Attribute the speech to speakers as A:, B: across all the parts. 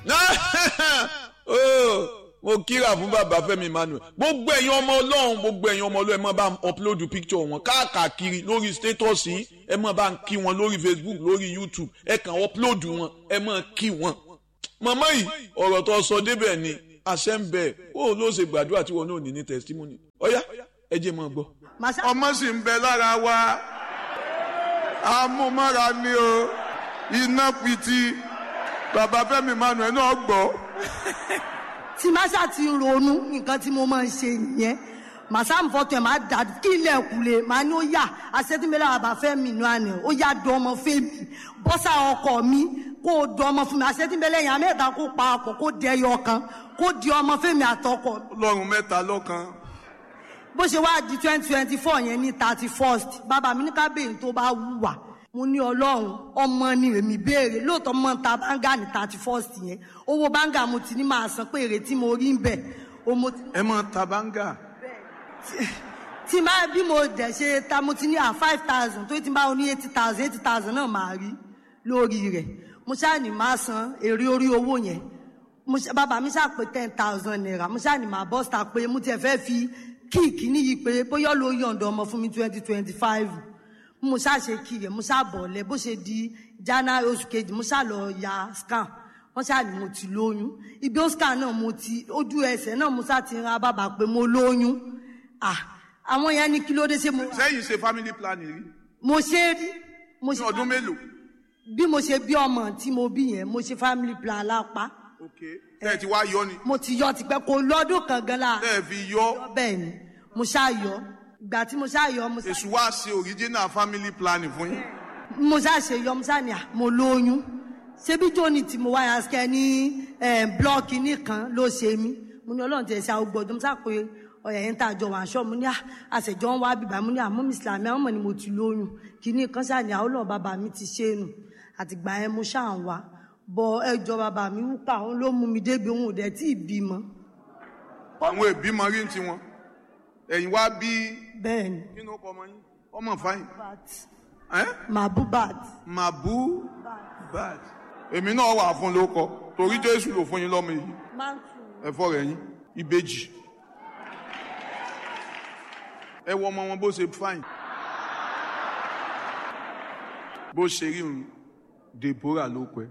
A: mo kíra fún bàbá Fẹ́mi Emmanuel gbogbo ẹ̀yin ọmọ Ọlọ́run ẹ máa bá upload picture wọn káàkiri lórí status yìí ẹ máa bá ń kí wọn lórí Facebook lórí YouTube ẹ kàn upload wọn ẹ máa kí wọn. màmá yìí ọ̀rọ̀ tó sọ débẹ̀ ni àṣẹ ń bẹ ó ló ṣe gbàdúrà tí wọn náà ní testimony ọ̀yá ẹ jẹ́ máa gbọ́.
B: ọmọ sì ń bẹ lára wa amúmára ni o iná pitì bàbá Fẹ́mi Emmanuel náà gbọ́.
C: tí màsà ti ronú nǹkan tí mo máa ń ṣe nìyẹn màsà ń fọtò ẹ̀ máa dà kí ilẹ̀ kùlé màá ní ó yà àṣetúmẹ́lẹ́ bàbá Fẹ́mi Emmanuel ó yà dán ọmọ Fẹ́mi bọ́sà ọkọ mi kó o dán ọmọ fún mi àṣetúmẹ́lẹ́ yẹn mẹ́ta kó pa ọkọ̀ kó dẹyọ kan kó di ọmọ Fẹ́mi àtọkọ.
B: Ọlọ́run mẹ́ta lọ́kan.
C: bó ṣe wá di 2024 yẹn ní 31st bàbá mi ní ká béèrè tó bá wù wá mo ní Ọlọ́run ọmọ ni èmi béèrè lóòótọ́ mọ́ ta báńgà ní 31st yẹn owó báńgà mo ti ní máa san pé èrè tí mo rí ń bẹ̀.
B: ẹ mọ ta báńgà.
C: tí máa bí mo dẹ̀ ṣe ta mo ti ní 5,000 tó ti bá ní 80,000 náà máa rí lórí rẹ̀ mo ṣáà ní máa san èrè orí owó yẹn bàbá mi ṣáà pé 10,000 naira mo ṣáà ní máa bọ́sítà pé mo tiẹ̀ fẹ́ fi kíìkì níyì pé bóyá ló yọ̀ǹda ọmọ fún mi 2025 mo ṣáà ṣe kiri mo ṣáà bọ̀lẹ̀ bó ṣe di January oṣù kejì mo ṣáà lọ ya scan wọ́n ṣáà ní mo ti lóyún ibi oscar náà mo ti ojú ẹsẹ̀ náà mo ṣáà ti ran bàbá pé mo lóyún àwọn yẹn ní kí ló dé ṣe mo.
B: sẹ́yìn ṣe family planning rí.
C: mo ṣe rí.
B: ní ọdún mélòó.
C: bí mo ṣe bí ọmọ tí mo bí yẹn mo ṣe family plan lápá.
B: ok ẹ ti wá yọ ni.
C: mo ti yọ tipẹ́ kò lọ́dún kan gan la.
B: ẹ fi yọ.
C: bẹ́ẹ̀ ni mo ṣáà yọ ìgbà tí mo ṣáà yọ mo ṣáà.
B: èṣù wá ṣe original family planning fún yín.
C: mo ṣáà ṣe yọ mo ṣáà ní mo lóyún ṣebí jóni tí mo wáyà sikẹ ní blọọkì nìkan ló ṣe mí mo ní Ọlọ́run tẹ̀ ṣe àgbọ̀dọ̀ mo ṣáà pé ọ̀yà yẹn tá a jọ wà aṣọ mo ní àṣẹjọ́ ń wá bíbá mo ní àmọ́ Islamí àwọn ọmọ ni mo ti lóyún kìíní kan ṣáà ní àwọn ọlọ́ọ̀ bàbá mi ti ṣe é nù àtìgbà yẹn mo ṣáà ń wá bọ ẹjọ́ bàbá mi wúkà òun ló mú mi débi òun ò dẹ̀ tí ì bímọ.
B: àwọn ìbímọ rí ti wọn ẹ̀yin wá bí.
C: bẹ́ẹ̀ni.
B: kí ni ó kọ ọmọ yín ọmọ fáyìn.
C: Mabubat.
B: Mabubat. èmi náà wà fún lóko torí Jésù ló fún yín lọ́mọ yìí. ẹ̀fọ́ rẹ̀ yín ìbejì. ẹ wọ ọmọ wọn bó ṣe fáyìn. bó ṣe rí òun Deborah ló pẹ́.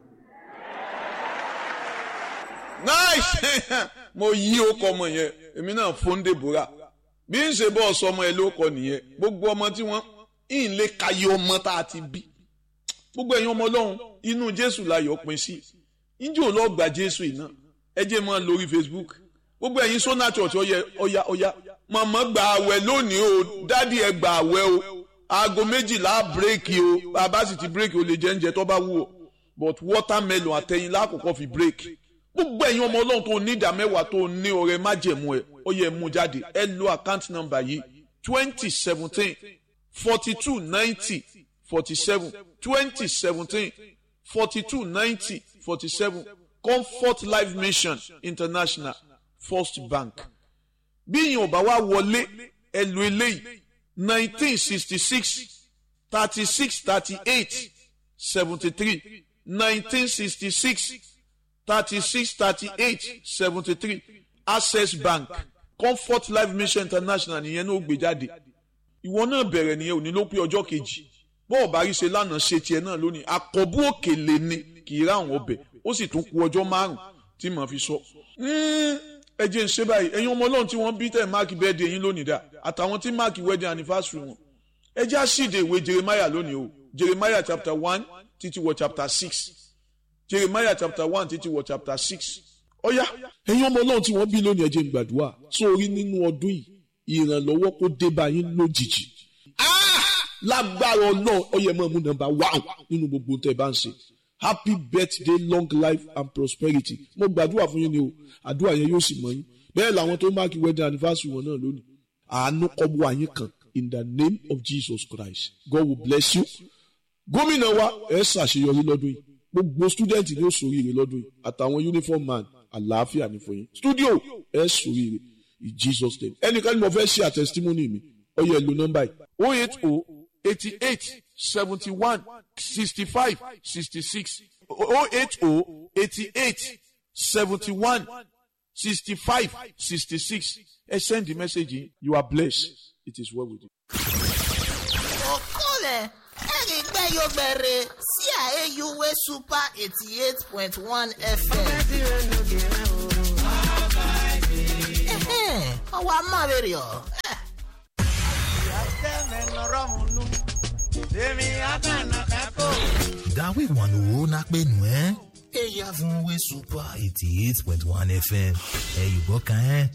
A: nice mo yí ọkọ ọmọ yẹn èmi náà fún Deborah bí n ṣe bọ́ ọsọ ọmọ ẹ ló kọ nìyẹn gbogbo ọmọ tí wọ́n ń lè kayé ọmọ tá a ti bí gbogbo ẹ̀yin ọmọ Ọlọ́run inú Jésù láyọ̀ pín sí ǹjẹ́ ò lọ́ọ́ gba Jésù iná ẹ jẹ́ mọ́ lórí Facebook gbogbo ẹ̀yin Sona Church ọ̀yà màmá gba àwẹ̀ lónìí o dádì ẹ gba àwẹ̀ o aago 12 bírèkì o bàbá sì ti bírèkì o lè jẹ oúnjẹ tó bá wù ọ́ but watermelon àtẹ̀yìn lákòókò fi bírèkì gbogbo ẹ̀yin ọmọ Ọlọ́run tó ní ìdá mẹ́wàá tó ní ọrẹ májẹ̀mú ẹ̀ ó yẹ mú jáde ẹ lo account number yìí 2017 42 90 47 2017 42 90 47 Comfort Life Mission International First Bank bí yìí ò bá wá wọlé ẹ lo eléyìí 1966 36 38 73 1966 36 38 73 Access Bank Comfort Life Mission International nìyẹn náà gbé jáde ìwọ náà bẹ̀rẹ̀ nìyẹn òní ló pé ọjọ́ kejì bọ́ọ̀ bá rí ṣe lánàá ṣe tiẹ̀ náà lónìí àkọ́bù òkèlè ni kì í ráhùn ọbẹ̀ ó sì tún kù ọjọ́ 5 tí màá fi sọ. ẹ jẹ́ ń ṣe báyìí ẹ̀yin ọmọ Ọlọ́run tí wọ́n bí tẹ̀ máàkì birthday yín lónìí dà àtàwọn tí máàkì wedding anniversary wọn ẹ jẹ́ àṣìdè ìwé Jeremiah lónìí o Jeremiah chapter 1 títí wọ chapter 6 Jeremiah chapter 1 títí wọ chapter 6 ọ̀yá ẹ̀yin ọmọ Ọlọ́run tí wọ́n bí lónìí ẹ jẹ́ ń gbàdúrà sórí nínú ọdún yìí ìrànlọ́wọ́ kó dé bá yín lójijì lágbára Ọlọ́run ó yẹ mọ́ mú number 1 nínú gbogbo tẹ́ bá ń ṣe happy birthday long life and prosperity mo gbàdúrà fún yín ni o àdúrà yẹn yóò sì mọ yín bẹ́ẹ̀ làwọn tó máàkì wedding anniversary wọn náà lónìí àánú kọ́bù àyín kan in the name of Jesus Christ God will bless you gómìnà wa ẹ ṣàṣeyọrí lọ́dún yìí gbogbo student ní òṣòríire lọ́dún yìí àtàwọn uniform man àlàáfíà ní fún yín studio ẹ ṣòríire in Jesus name ẹnìkan ni mo fẹ́ ṣe àtẹsítímọ́nì mi ó yẹ lo nọ́mbà yìí 080 88 71 65 66 080 88 71 65 66. Send the message. You are blessed. It is well with you.
D: Okole, ẹ̀rígbẹ́ yóò bẹ̀rẹ̀ sí AUA Super 88.1 FM. Ọwọ́ amáwèrè ọ̀.
E: Dawe wanu na pe nu Eya fún we Super 88.1 FM. Ẹ yùbọ̀ kan